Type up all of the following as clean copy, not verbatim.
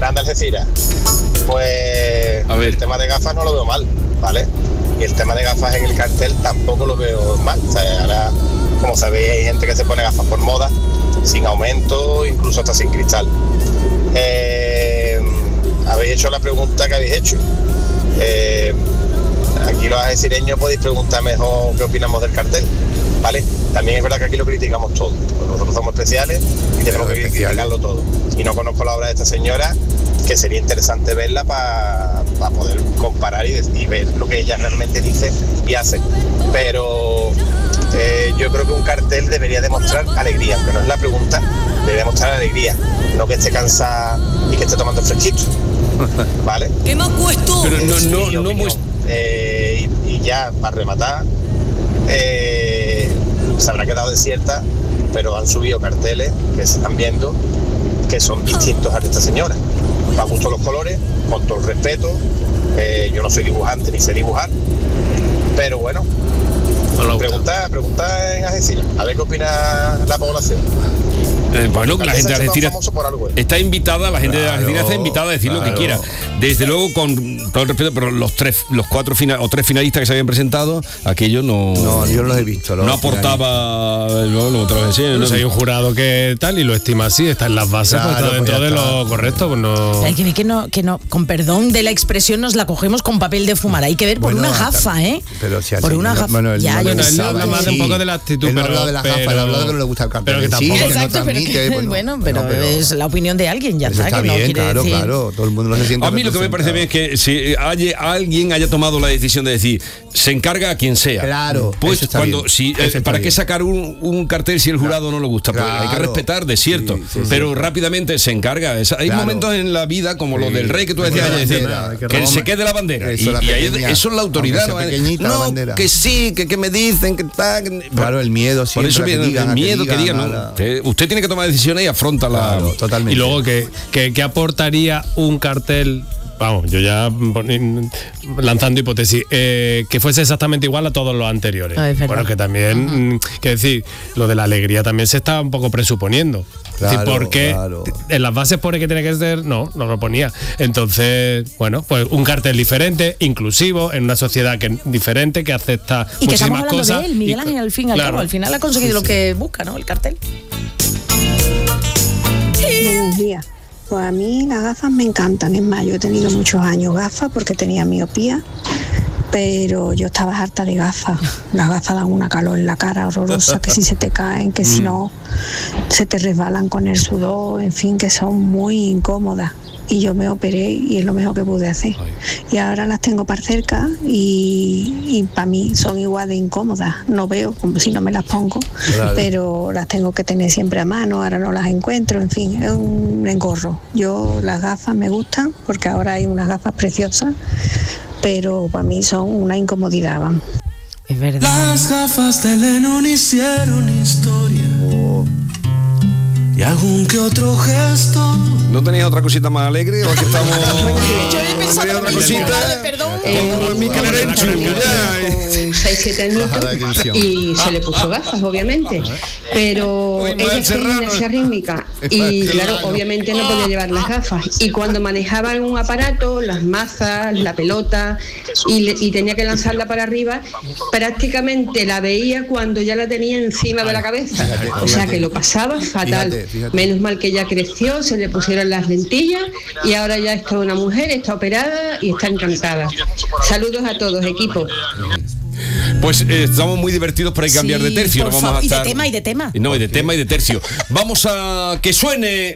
Fran de Algeciras. Pues el tema de gafas no lo veo mal, ¿vale? Y el tema de gafas en el cartel tampoco lo veo mal. O sea, ahora, como sabéis, hay gente que se pone gafas por moda, sin aumento, incluso hasta sin cristal. Habéis hecho la pregunta que habéis hecho. Aquí los algecireños podéis preguntar mejor qué opinamos del cartel, ¿vale? También es verdad que aquí lo criticamos todo. Nosotros somos especiales y tenemos que criticarlo todo. Y no conozco la obra de esta señora, que sería interesante verla para poder comparar y ver lo que ella realmente dice y hace. Pero yo creo que un cartel debería demostrar alegría, aunque no es la pregunta, debería mostrar alegría, no que esté cansada y que esté tomando fresquito, ¿vale? ¿Qué me ha puesto? Pero no y ya para rematar, se habrá quedado desierta, pero han subido carteles que se están viendo que son distintos a esta señora. Me gustan los colores, con todo el respeto. Yo no soy dibujante ni sé dibujar, pero bueno, pregunta en Algeciras, a ver qué opina la población. Bueno, la gente de Algeciras está invitada, la gente de Algeciras está invitada a decir lo que quiera. Desde luego, con todo el respeto, pero los tres finalistas que se habían presentado, aquello no. No, yo no los he visto. No aportaba. No sé, hay un jurado que tal y lo estima así, está en las bases, pues está dentro de lo correcto, pues no. Hay que ver que no, con perdón de la expresión, nos la cogemos con papel de fumar. Hay que ver por una gafa, ¿eh? Pero si así, por una gafa. Bueno, él habla más de un poco de la actitud, él no habla de la gafa, él habla de que no le gusta el cartel. Pero que tampoco. Exacto, pero es la opinión de alguien, ya está. Está bien, claro, todo el mundo lo se siente. A mí lo que me parece bien es que si alguien haya tomado la decisión de decir, se encarga a quien sea. Claro. Pues ¿para qué sacar un cartel si el jurado no le gusta? Pues hay que respetar, desierto. Pero rápidamente se encarga. Hay momentos en la vida, como lo del rey que tú decías, que se quede la bandera. Y eso es la autoridad. No, que sí, que me dicen, que tal. Claro, el miedo. Por eso el miedo que digan. Usted tiene que tomar decisiones y afronta totalmente. Y luego que aportaría un cartel, vamos, yo ya lanzando hipótesis, que fuese exactamente igual a todos los anteriores. Bueno, que también, que decir, lo de la alegría también se está un poco presuponiendo. Claro, porque en las bases pone que tiene que ser, no lo ponía. Entonces, bueno, pues un cartel diferente, inclusivo, en una sociedad diferente, que acepta y que muchísimas estamos hablando cosas. De él, Miguel Ángel, al fin y al cabo, al final ha conseguido lo que busca, ¿no? El cartel. Buenos días. Pues a mí las gafas me encantan. Es más, yo he tenido muchos años gafas porque tenía miopía, pero yo estaba harta de gafas. Las gafas dan una calor en la cara horrorosa, que si se te caen, que si no se te resbalan con el sudor, en fin, que son muy incómodas. Y yo me operé y es lo mejor que pude hacer. Y ahora las tengo para cerca y para mí son igual de incómodas. No veo como si no me las pongo, pero las tengo que tener siempre a mano, ahora no las encuentro, en fin, es un engorro. Yo las gafas me gustan porque ahora hay unas gafas preciosas, pero para mí son una incomodidad. Vamos. Es verdad. Las gafas de Lennon hicieron historia. Y algún que otro gesto. ¿No tenías otra cosita más alegre? ¿O aquí estamos? Yo he pensado otra cosita. Perdón. Mi Canerenchu, 6-7 añitos y se le puso gafas, obviamente. Pero ella es gimnasia rítmica y claro, obviamente no podía llevar las gafas. Y cuando manejaba un aparato, las mazas, la pelota, y tenía que lanzarla para arriba, prácticamente la veía cuando ya la tenía encima de la cabeza. O sea que lo pasaba fatal. Menos mal que ya creció, se le pusieron las lentillas y ahora ya es toda una mujer, está operada y está encantada. Saludos a todos, equipo. Pues estamos muy divertidos, pero hay que cambiar de tercio. Por vamos favor, a estar... y de tema. No, y de tema y de tercio. Vamos a que suene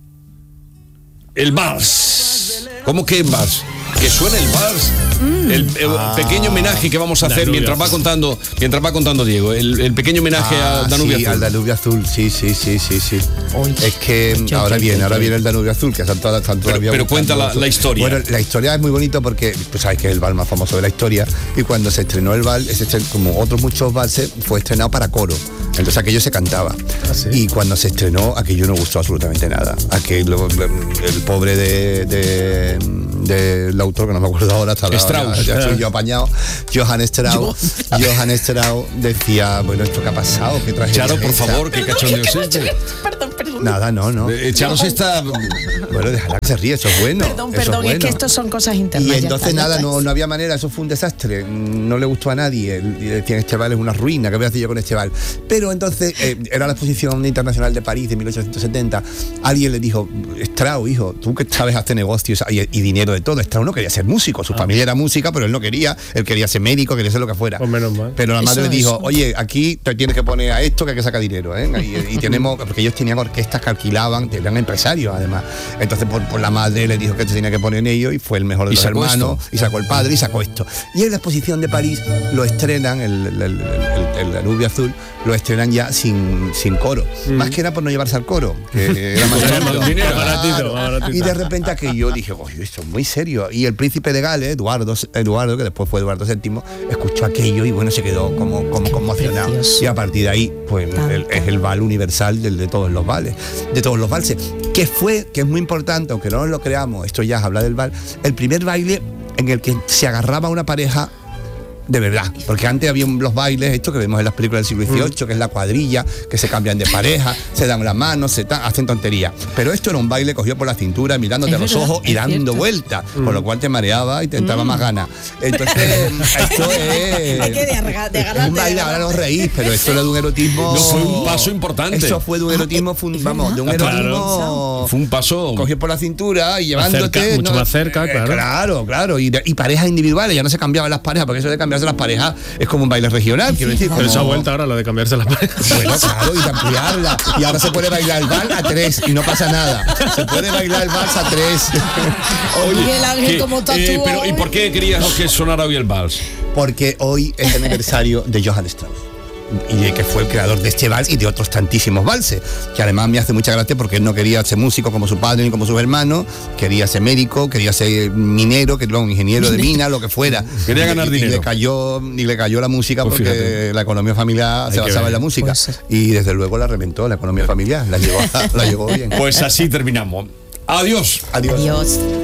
el vals. ¿Cómo que el vals? Que suene el vals. El pequeño homenaje que vamos a hacer mientras va contando Diego, el pequeño homenaje a Danubio Azul. Al Danubio Azul, sí. Uy, es que ahora viene el Danubio Azul, que están todavía. Pero cuenta la historia. Bueno, la historia es muy bonita porque pues sabes que es el vals más famoso de la historia, y cuando se estrenó el vals, como otros muchos valses, fue estrenado para coro. Entonces aquello se cantaba. Y cuando se estrenó, aquello no gustó absolutamente nada. Aquello, el pobre del autor, que no me acuerdo ahora, hasta Strauss. ya soy yo apañado, Johann Strauss decía, bueno, ¿esto qué ha pasado? ¿Qué tragedia? Charo, por favor, qué cachondeo es este. Perdón. Nada, no. Charo se está... Bueno, déjala que se ríe, eso es bueno. Perdón, es que esto son cosas internas. Y entonces no había manera, eso fue un desastre, no le gustó a nadie. Decían, este bal es una ruina, ¿qué voy a hacer yo con este bal? Pero entonces, era la exposición internacional de París de 1870, alguien le dijo, Strauss, hijo, tú que sabes hacer negocios y dinero de todo. Strauss no quería ser músico, su familia era música, pero él no quería, él quería ser médico, quería ser lo que fuera. Pues menos mal. Pero la madre le dijo, oye, aquí te tienes que poner a esto que hay que sacar dinero, ¿eh? Y tenemos, porque ellos tenían orquestas que alquilaban, eran empresarios además. Entonces por la madre le dijo que se tenía que poner en ello y fue el mejor de los hermanos, y sacó el padre y sacó esto. Y en la exposición de París lo estrenan, el Nubia Azul, lo estrenan ya sin coro. Más que era por no llevarse al coro, que era más baratito. Y de repente aquello dije, oye, esto es muy serio. Y el príncipe de Gales, Eduardo, que después fue Eduardo VII, escuchó aquello y bueno, se quedó como conmocionado. Y a partir de ahí, pues es el bal universal de todos los vales, de todos los valses. Que es muy importante, aunque no nos lo creamos, esto ya habla del bal, el primer baile en el que se agarraba una pareja de verdad, porque antes había los bailes, esto que vemos en las películas del siglo XVIII, que es la cuadrilla, que se cambian de pareja, se dan las manos, hacen tonterías. Pero esto era un baile cogido por la cintura, mirándote a los ojos y dando vueltas, con lo cual te mareaba y te entraba más ganas. Entonces, esto es un baile, ahora no reís, pero esto era de un erotismo. No, fue un paso importante. Eso fue de un erotismo, de un erotismo. Fue un paso. Cogido por la cintura y llevándote. Mucho más cerca, claro. Claro. Y parejas individuales, ya no se cambiaban las parejas, porque eso de cambiarse las parejas es como un baile regional, quiero decir. Pero esa vuelta ahora, lo de cambiarse las parejas. Bueno, claro, y de ampliarla. Y ahora se puede bailar el vals a 3 y no pasa nada. Se puede bailar el vals a 3. Oye, el Ángel como tatúa. Pero ¿y por qué querías que sonara hoy el vals? Porque hoy es el aniversario de Johann Strauss, y que fue el creador de este vals y de otros tantísimos valses, que además me hace mucha gracia porque él no quería ser músico como su padre ni como sus hermanos, quería ser médico, quería ser minero, un ingeniero de mina, lo que fuera. Quería ganar dinero. Y le cayó la música, pues porque fíjate, la economía familiar se basaba en la música. Y desde luego la reventó, la economía familiar, la llevó bien. Pues así terminamos. Adiós. Adiós.